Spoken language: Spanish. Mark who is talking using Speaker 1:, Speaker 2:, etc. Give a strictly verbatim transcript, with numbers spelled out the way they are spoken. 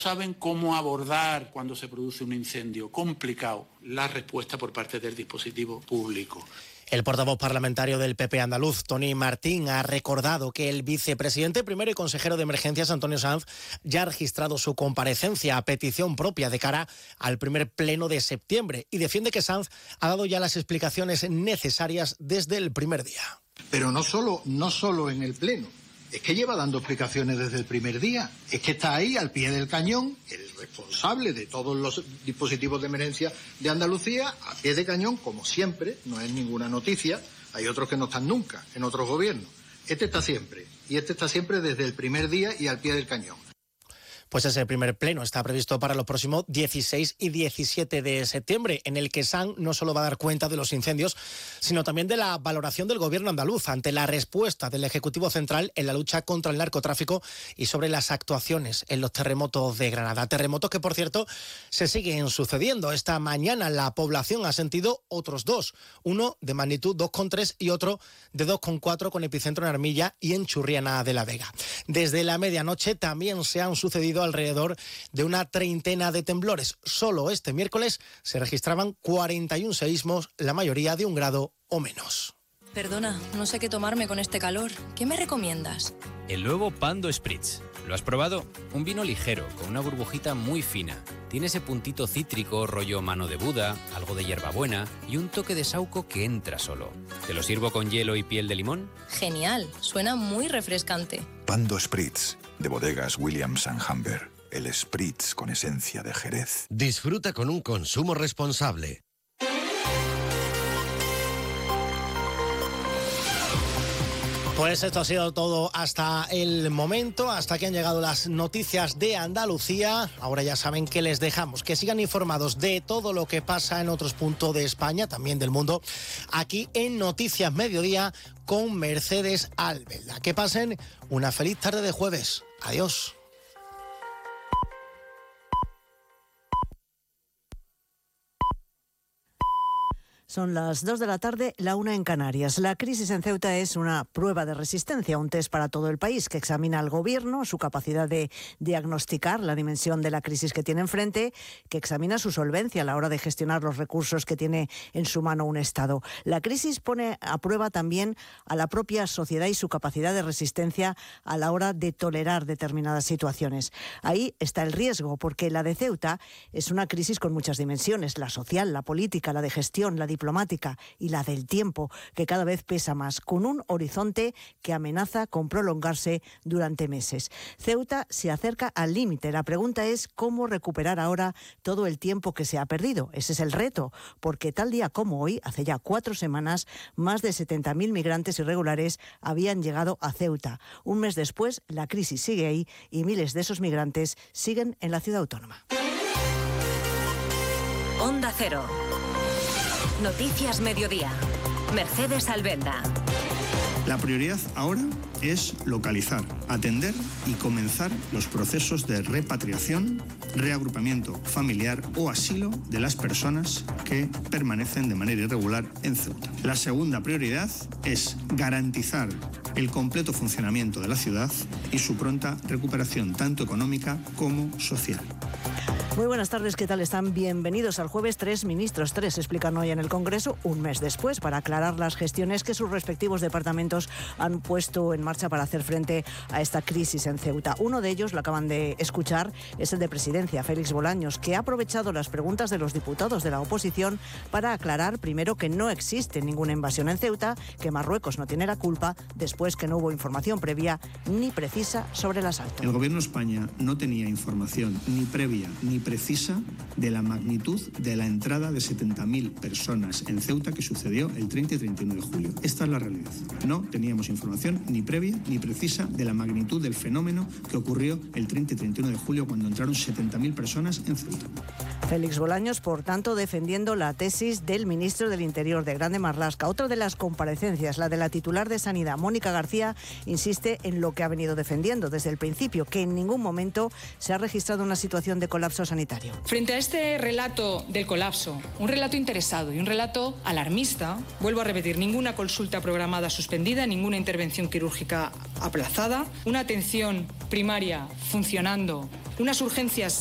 Speaker 1: Saben cómo abordar cuando se produce un incendio complicado la respuesta por parte del dispositivo público.
Speaker 2: El portavoz parlamentario del P P andaluz, Tony Martín, ha recordado que el vicepresidente primero y consejero de emergencias, Antonio Sanz, ya ha registrado su comparecencia a petición propia de cara al primer pleno de septiembre y defiende que Sanz ha dado ya las explicaciones necesarias desde el primer día.
Speaker 3: Pero no solo, no solo en el pleno, es que lleva dando explicaciones desde el primer día, es que está ahí al pie del cañón, el responsable de todos los dispositivos de emergencia de Andalucía, a pie de cañón, como siempre, no es ninguna noticia, hay otros que no están nunca en otros gobiernos. Este está siempre, y este está siempre desde el primer día y al pie del cañón.
Speaker 2: Pues ese primer pleno está previsto para los próximos dieciséis y diecisiete de septiembre, en el que Sanz no solo va a dar cuenta de los incendios, sino también de la valoración del gobierno andaluz ante la respuesta del Ejecutivo Central en la lucha contra el narcotráfico y sobre las actuaciones en los terremotos de Granada. Terremotos que, por cierto, se siguen sucediendo. Esta mañana la población ha sentido otros dos, uno de magnitud dos coma tres y otro de dos coma cuatro con epicentro en Armilla y en Churriana de la Vega. Desde la medianoche también se han sucedido alrededor de una treintena de temblores. Solo este miércoles se registraban cuarenta y uno seísmos, la mayoría de un grado o menos.
Speaker 4: Perdona, no sé qué tomarme con este calor. ¿Qué me recomiendas?
Speaker 5: El nuevo Pando Spritz. ¿Lo has probado? Un vino ligero, con una burbujita muy fina. Tiene ese puntito cítrico, rollo mano de Buda, algo de hierbabuena y un toque de saúco que entra solo. ¿Te lo sirvo con hielo y piel de limón?
Speaker 4: Genial, suena muy refrescante.
Speaker 6: Pando Spritz, de bodegas Williams and Humber. El Spritz con esencia de Jerez.
Speaker 7: Disfruta con un consumo responsable.
Speaker 2: Pues esto ha sido todo hasta el momento, hasta que han llegado las noticias de Andalucía. Ahora ya saben que les dejamos que sigan informados de todo lo que pasa en otros puntos de España, también del mundo, aquí en Noticias Mediodía con Mercedes Albelda. Que pasen una feliz tarde de jueves. Adiós.
Speaker 8: Son las dos de la tarde, la una en Canarias. La crisis en Ceuta es una prueba de resistencia, un test para todo el país que examina al gobierno, su capacidad de diagnosticar la dimensión de la crisis que tiene enfrente, que examina su solvencia a la hora de gestionar los recursos que tiene en su mano un Estado. La crisis pone a prueba también a la propia sociedad y su capacidad de resistencia a la hora de tolerar determinadas situaciones. Ahí está el riesgo, porque la de Ceuta es una crisis con muchas dimensiones, la social, la política, la de gestión, la diplomática y la del tiempo, que cada vez pesa más, con un horizonte que amenaza con prolongarse durante meses. Ceuta se acerca al límite. La pregunta es cómo recuperar ahora todo el tiempo que se ha perdido. Ese es el reto, porque tal día como hoy, hace ya cuatro semanas, más de setenta mil migrantes irregulares habían llegado a Ceuta. Un mes después, la crisis sigue ahí y miles de esos migrantes siguen en la ciudad autónoma.
Speaker 9: Onda Cero. Noticias Mediodía. Mercedes Albelda.
Speaker 10: La prioridad ahora es localizar, atender y comenzar los procesos de repatriación, reagrupamiento familiar o asilo de las personas que permanecen de manera irregular en Ceuta. La segunda prioridad es garantizar el completo funcionamiento de la ciudad y su pronta recuperación tanto económica como social.
Speaker 8: Muy buenas tardes, ¿qué tal están? Bienvenidos al jueves. Tres ministros, tres explican hoy en el Congreso, un mes después, para aclarar las gestiones que sus respectivos departamentos han puesto en marcha para hacer frente a esta crisis en Ceuta. Uno de ellos, lo acaban de escuchar, es el de Presidencia, Félix Bolaños, que ha aprovechado las preguntas de los diputados de la oposición para aclarar, primero, que no existe ninguna invasión en Ceuta, que Marruecos no tiene la culpa, después que no hubo información previa ni precisa sobre el asalto.
Speaker 10: El Gobierno de España no tenía información ni previa ni precisa de la magnitud de la entrada de setenta mil personas en Ceuta que sucedió el treinta y treinta y uno de julio. Esta es la realidad. No teníamos información ni previa ni precisa de la magnitud del fenómeno que ocurrió el treinta y treinta y uno de julio cuando entraron setenta mil personas en Ceuta.
Speaker 8: Félix Bolaños, por tanto, defendiendo la tesis del ministro del Interior, de Grande Marlaska. Otra de las comparecencias, la de la titular de Sanidad, Mónica García, insiste en lo que ha venido defendiendo desde el principio, que en ningún momento se ha registrado una situación de colapso sanitario.
Speaker 11: Frente a este relato del colapso, un relato interesado y un relato alarmista, vuelvo a repetir, ninguna consulta programada suspendida, ninguna intervención quirúrgica aplazada, una atención primaria funcionando unas urgencias